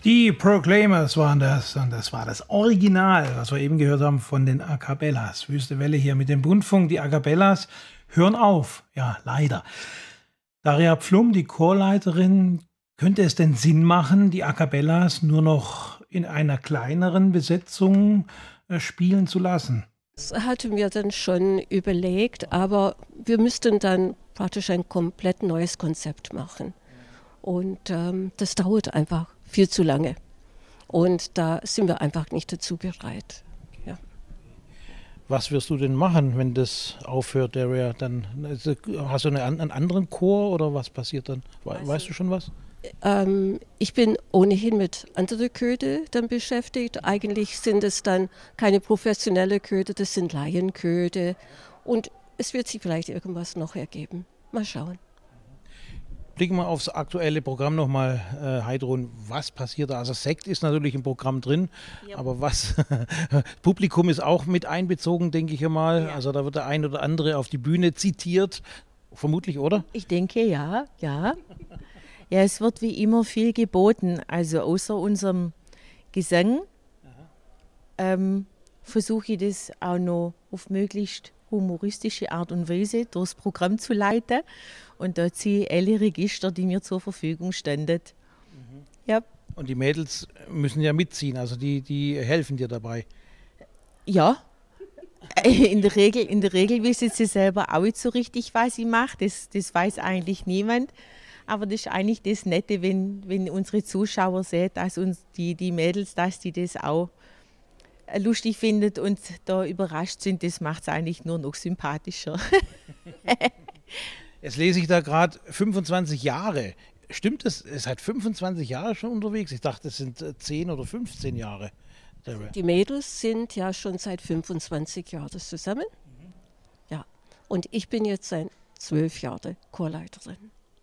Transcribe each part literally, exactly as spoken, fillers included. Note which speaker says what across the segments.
Speaker 1: Die Proclaimers waren das und das war das Original, was wir eben gehört haben von den A Cappellas. Wüste Welle hier mit dem Bundfunk. Die A Cappellas hören auf. Ja, leider. Daria Pflum, die Chorleiterin, könnte es denn Sinn machen, die A Cappellas nur noch in einer kleineren Besetzung äh, spielen zu lassen?
Speaker 2: Das hatten wir dann schon überlegt, aber wir müssten dann praktisch ein komplett neues Konzept machen. Und ähm, das dauert einfach viel zu lange. Und da sind wir einfach nicht dazu bereit. Ja.
Speaker 1: Was wirst du denn machen, wenn das aufhört, Daria? Dann also, hast du eine, einen anderen Chor oder was passiert dann? We
Speaker 2: Also,
Speaker 1: weißt du schon was?
Speaker 2: Ähm, ich bin ohnehin mit anderen Chöre dann beschäftigt. Eigentlich sind es dann keine professionelle Chöre, das sind Laienchöre. Und es wird sich vielleicht irgendwas noch ergeben. Mal schauen.
Speaker 1: Blicken wir aufs aktuelle Programm nochmal, äh, Heidrun. Was passiert da? Also Sekt ist natürlich im Programm drin,
Speaker 3: Ja.
Speaker 1: aber was? Publikum ist auch mit einbezogen, denke ich einmal.
Speaker 3: Ja.
Speaker 1: Also da wird der ein oder andere auf die Bühne zitiert, vermutlich, oder?
Speaker 3: Ich denke, ja, ja. Ja, es wird wie immer viel geboten. Also außer unserem Gesang ähm, versuche ich das auch noch auf möglichst humoristische Art und Weise durchs Programm zu leiten. Und da ziehe ich alle Register, die mir zur Verfügung standen. Ja.
Speaker 1: Und die Mädels müssen ja mitziehen, also die, die helfen dir dabei.
Speaker 3: Ja. In der Regel, in der Regel wissen sie selber auch nicht so richtig, was ich mache. Das, das weiß eigentlich niemand. Aber das ist eigentlich das Nette, wenn, wenn unsere Zuschauer sehen, dass uns die, die Mädels, dass die das auch lustig finden und da überrascht sind. Das macht es eigentlich nur noch sympathischer.
Speaker 1: Jetzt lese ich da gerade fünfundzwanzig Jahre. Stimmt das? Ihr seid fünfundzwanzig Jahre schon unterwegs? Ich dachte, es sind zehn oder fünfzehn Jahre. Daria.
Speaker 2: Die Mädels sind ja schon seit fünfundzwanzig Jahren zusammen. Ja. Und ich bin jetzt seit zwölf Jahren Chorleiterin.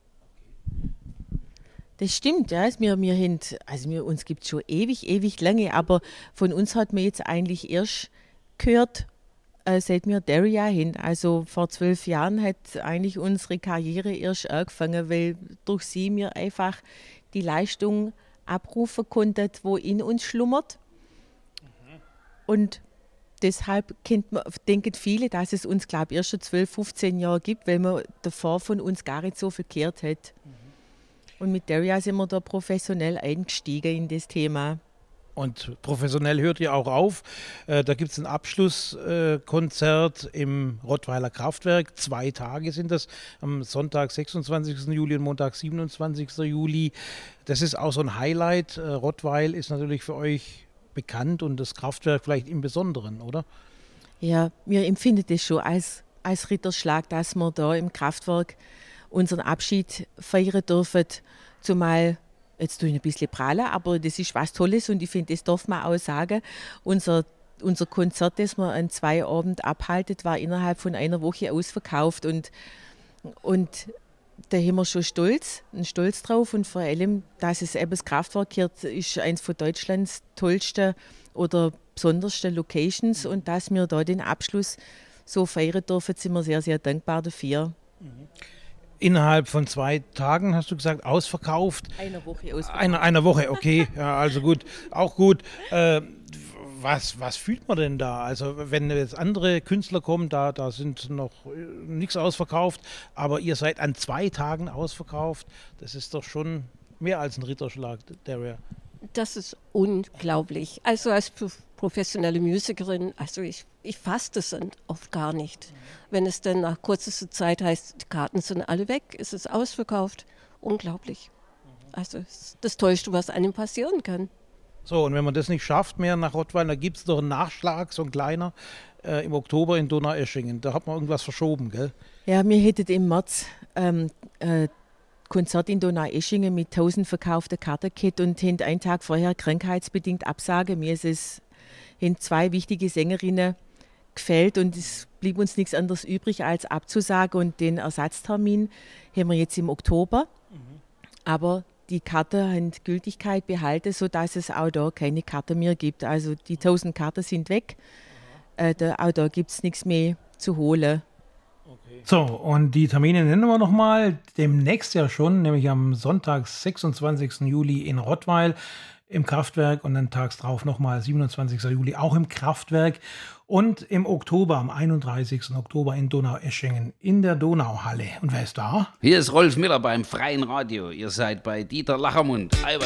Speaker 3: Das stimmt, ja. Wir, wir haben, also wir, uns gibt es schon ewig, ewig lange, aber von uns hat man jetzt eigentlich erst gehört, äh, seit wir Daria haben. Also vor zwölf Jahren hat eigentlich unsere Karriere erst angefangen, weil durch sie wir einfach die Leistung abrufen konnten, wo in uns schlummert. Und deshalb kennt man, denken viele, dass es uns, glaube ich, erst schon zwölf, fünfzehn Jahre gibt, weil man davor von uns gar nicht so verkehrt hat. Und mit Daria sind wir da professionell eingestiegen in das Thema.
Speaker 1: Und professionell hört ihr auch auf. Äh, da gibt es ein Abschlusskonzert äh, im Rottweiler Kraftwerk. Zwei Tage sind das. Am Sonntag, sechsundzwanzigsten Juli und Montag, siebenundzwanzigsten Juli. Das ist auch so ein Highlight. Äh, Rottweil ist natürlich für euch bekannt und das Kraftwerk vielleicht im Besonderen, oder?
Speaker 3: Ja, wir empfinden das schon als, als Ritterschlag, dass wir da im Kraftwerk unseren Abschied feiern dürfen. Zumal, jetzt tue ich ein bisschen prahlen, aber das ist was Tolles und ich finde, das darf man auch sagen. Unser, unser Konzert, das wir an zwei Abend abhalten, war innerhalb von einer Woche ausverkauft und, und da haben wir schon stolz, einen Stolz drauf und vor allem, dass es eben das Kraftwerk hier ist eines von Deutschlands tollsten oder besondersten Locations und dass wir da den Abschluss so feiern dürfen, sind wir sehr, sehr dankbar dafür.
Speaker 1: Mhm. Innerhalb von zwei Tagen, hast du gesagt, ausverkauft?
Speaker 3: Eine Woche ausverkauft.
Speaker 1: Eine, eine Woche, okay, ja, also gut, auch gut. Äh, was, was fühlt man denn da? Also wenn jetzt andere Künstler kommen, da, da sind noch nichts ausverkauft, aber ihr seid an zwei Tagen ausverkauft. Das ist doch schon mehr als ein Ritterschlag, Daria.
Speaker 2: Das ist unglaublich. Also als professionelle Musikerin, also ich, ich fasse das dann oft gar nicht. Wenn es dann nach kürzester Zeit heißt, die Karten sind alle weg, ist es ausverkauft. Unglaublich. Also es ist das Tollste, was einem passieren kann.
Speaker 1: So, und wenn man das nicht schafft mehr nach Rottweil, da gibt es doch einen Nachschlag, so ein kleiner, äh, im Oktober in Donaueschingen. Da hat man irgendwas verschoben, gell?
Speaker 3: Ja, wir hätten im März ähm, äh, Konzert in Donaueschingen mit tausend verkauften Karten gehabt und haben einen Tag vorher krankheitsbedingt absagen. Mir ist es, haben zwei wichtige Sängerinnen gefällt und es blieb uns nichts anderes übrig, als abzusagen. Und den Ersatztermin haben wir jetzt im Oktober. Mhm. Aber die Karten haben Gültigkeit behalten, sodass es auch da keine Karte mehr gibt. Also die tausend Karten sind weg. Äh, da, auch da gibt es nichts mehr zu holen.
Speaker 1: Okay. So, und die Termine nennen wir nochmal. Demnächst ja schon, nämlich am Sonntag, sechsundzwanzigsten Juli in Rottweil. im Kraftwerk und dann tags drauf nochmal, siebenundzwanzigsten Juli, auch im Kraftwerk. Und im Oktober, am einunddreißigsten Oktober in Donaueschingen in der Donauhalle. Und wer ist da?
Speaker 4: Hier ist Rolf Miller beim Freien Radio. Ihr seid bei Dieter Lachermund.